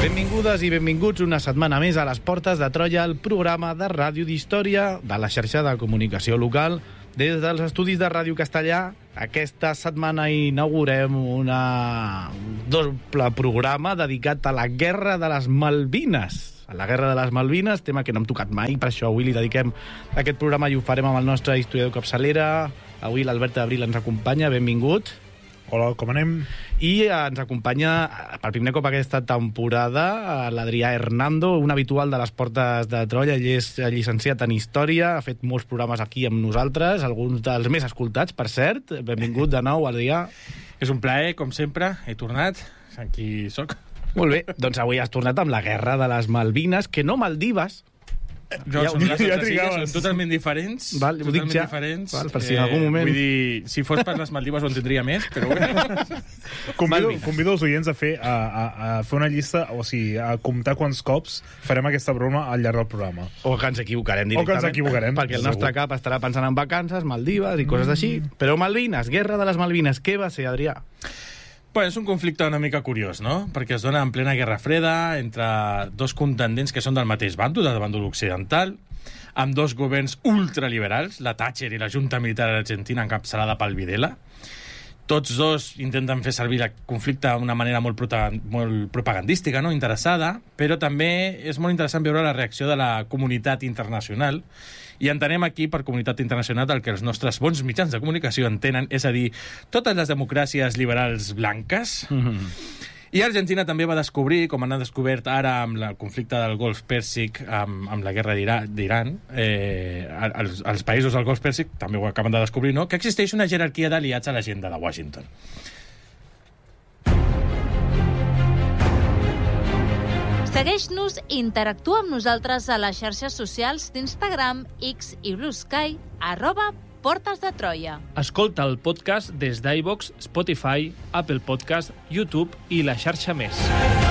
Benvingudes i benvinguts una setmana més a les Portes de Troia, el programa de ràdio d'història de la xarxa de comunicació local. Des dels estudis de Ràdio Castellà, aquesta setmana inaugurem un doble programa dedicat a la Guerra de les Malvines. A la Guerra de les Malvines, tema que no hem tocat mai, per això avui li dediquem aquest programa i ho farem amb el nostre historiador capçalera. Avui l'Albert Abril ens acompanya, benvingut. Hola, com anem? I ens acompanya per primer cop aquesta temporada l'Adrià Hernando, un habitual de les Portes de Troia. Ell és llicenciat en Història, ha fet molts programes aquí amb nosaltres, alguns dels més escoltats, per cert. Benvingut de nou, Adrià. És un plaer, com sempre, he tornat, aquí soc. Molt bé, doncs avui has tornat amb la Guerra de les Malvines, que no Maldives. No, són les altres illes, són totalment diferents. Val, ho dic ja, val, per si en algun moment... Vull dir, si fos per les Maldives ho entendria més, però bueno. Convido els oients a fer una llista, o sigui, a comptar quants cops farem aquesta broma al llarg del programa. O que ens equivocarem directament. Perquè el nostre cap estarà pensant en vacances, Maldives i coses així. Però Malvines, Guerra de les Malvines, què va ser, Adrià? Bueno, és un conflicte una mica curiós, no? Perquè es dona en plena Guerra Freda entre dos contendents que són del mateix bàndol, del bàndol occidental, amb dos governs ultraliberals, la Thatcher i la Junta Militar Argentina encapçalada pel Videla. Tots dos intenten fer servir el conflicte d'una manera molt propagandística, no? Interessada, però també és molt interessant veure la reacció de la comunitat internacional. I entenem aquí, per comunitat internacional, el que els nostres bons mitjans de comunicació entenen, és a dir, totes les democràcies liberals blanques. I Argentina també va descobrir, com han descobert ara amb el conflicte del Golf Pèrsic, amb la guerra d'Iran, els països del Golf Pèrsic també ho acaben de descobrir, no?, que existeix una jerarquia d'aliats a l'agenda de Washington. Segueix-nos i interactua amb nosaltres a les xarxes socials d'Instagram, X i Blue Sky, @Portes de Troia. Escolta el podcast des d'iVoox, Spotify, Apple Podcast, YouTube i la xarxa més.